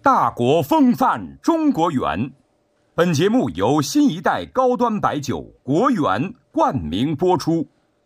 大国风范中国圆。本节目由新一代高端白酒国圆冠名播出。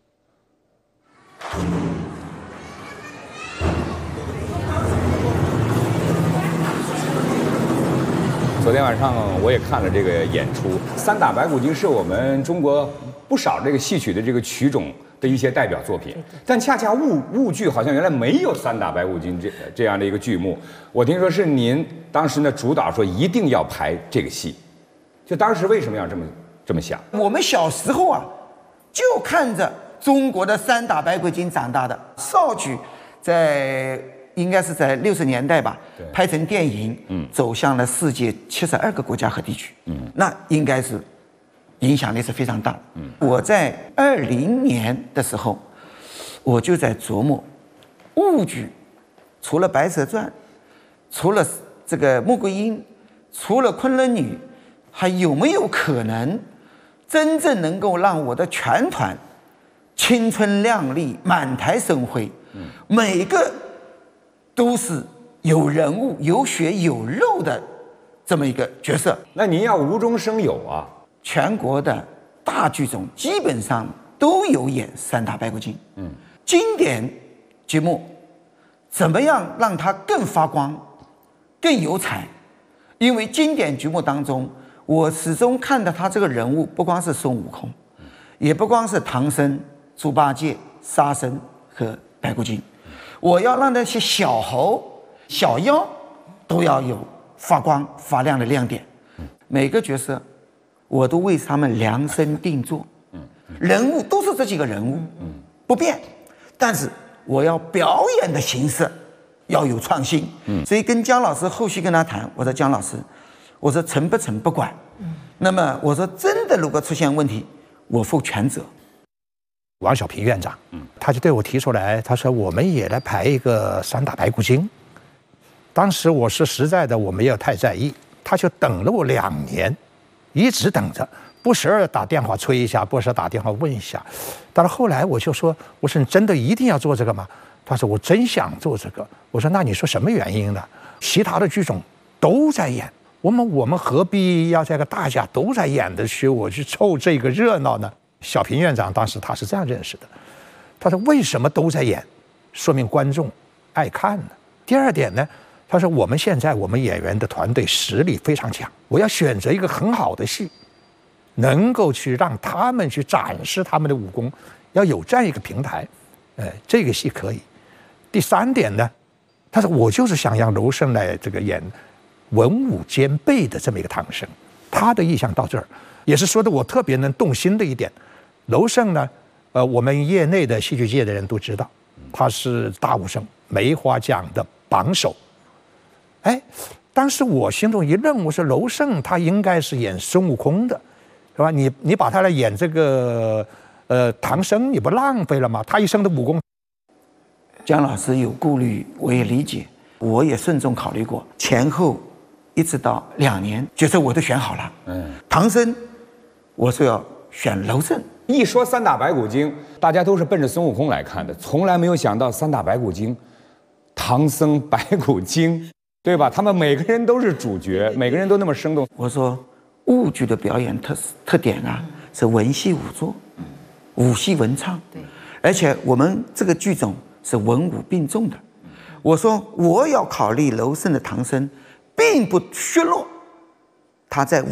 昨天晚上我也看了这个演出，三打白骨精是我们中国不少这个戏曲的这个曲种的一些代表作品，但恰恰豫剧好像原来没有三打白骨精这样的一个剧目。我听说是您当时呢主导说一定要排这个戏，就当时为什么要这么想？ 我们小时候啊，就看着中国的三打白骨精长大的。绍举应该是在60年代吧，拍成电影，走向了世界72个国家和地区，那应该是影响力是非常大。我在20年的时候，我就在琢磨，豫剧除了《白蛇传》，除了这个《穆桂英》，除了《昆仑女》，还有没有可能真正能够让我的全团青春靓丽、满台生辉，每个都是有人物、有血有肉的这么一个角色？ 那您要无中生有啊！ 全国的大剧种基本上都有演三打白骨精。经典节目怎么样让它更发光、更有彩？因为经典剧目当中，我始终看到他这个人物不光是孙悟空，也不光是唐僧、猪八戒、沙僧和白骨精，我要让那些小猴、小妖都要有发光发亮的亮点。每个角色我都为他们量身定做，人物都是这几个人物，不变，但是我要表演的形式要有创新。所以跟姜老师后续跟他谈，我说姜老师，我说成不成不管，那么我说真的如果出现问题，我负全责。 王小平院长，他就对我提出来，他说我们也来排一个三打白骨精。当时我是实在的我没有太在意，他就等了我2年，一直等着，不时而打电话催一下，不时打电话问一下。但是后来我就说，我说你真的一定要做这个吗？他说我真想做这个。我说那你说什么原因呢？其他的剧种都在演，我们何必要这个大家都在演的去我去凑这个热闹呢？小平院长当时他是这样认识的，他说为什么都在演，说明观众爱看呢。第二点呢，他说我们现在我们演员的团队实力非常强，我要选择一个很好的戏，能够去让他们去展示他们的武功，要有这样一个平台，这个戏可以。第3点呢，他说我就是想让娄胜来这个演文武兼备的这么一个唐僧，他的意向到这儿，也是说的我特别能动心的一点。娄胜呢，我们业内的戏剧界的人都知道，他是大武生梅花奖的榜首。当时我心中一愣，我说娄胜他应该是演孙悟空的，是吧？你把他来演这个唐僧，你不浪费了吗？他一生的武功。 姜老师有顾虑，我也理解，我也慎重考虑过，前后一直到2年，角色我都选好了。唐僧我是要选娄胜。 一说三打白骨精，大家都是奔着孙悟空来看的，从来没有想到三打白骨精，唐僧白骨精，对吧？他们每个人都是主角，每个人都那么生动。 我说豫剧的表演特点啊，是文戏武作，武戏文唱，而且我们这个剧种是文武并重的。我说我要考虑娄胜的唐僧，并不削弱他在